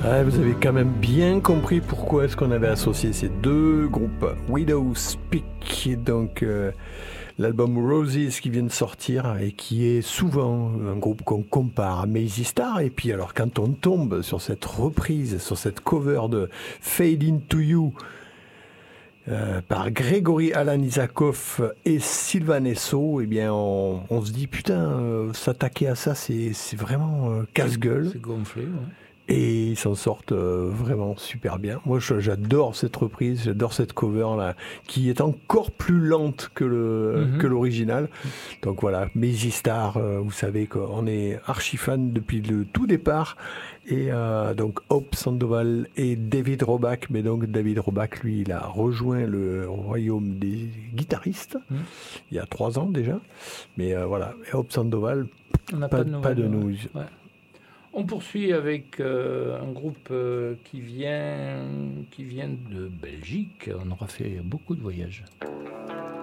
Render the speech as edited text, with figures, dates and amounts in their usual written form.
Ah, vous avez quand même bien compris pourquoi est-ce qu'on avait associé ces deux groupes. Widow's Peak, donc l'album Roses qui vient de sortir et qui est souvent un groupe qu'on compare à Maisy Star. Et puis alors quand on tombe sur cette reprise, sur cette cover de Fade Into You par Grégory Alan Isakov et Sylvain Esso, eh bien on se dit putain, s'attaquer à ça c'est vraiment casse-gueule. C'est gonflé, ouais. Et ils s'en sortent vraiment super bien. Moi, j'adore cette reprise, j'adore cette cover là, qui est encore plus lente que que l'original. Donc voilà, Maisy Star, vous savez qu'on est archi fan depuis le tout départ. Et donc Hope Sandoval et David Roback. Mais donc David Roback, lui, il a rejoint le royaume des guitaristes il y a 3 ans déjà. Mais voilà, et Hope Sandoval, On n'a pas pas de news. Ouais. On poursuit avec un groupe qui vient de Belgique. On aura fait beaucoup de voyages.